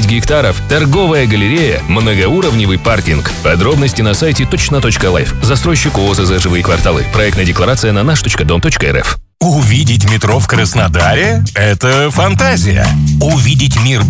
6 гектаров, торговая галерея, многоуровневый паркинг. Подробности на сайте точно.лайф. Застройщик ООО «Живые кварталы». Проектная декларация на наш.дом.рф. Увидеть метро в Краснодаре – это фантазия. Увидеть мир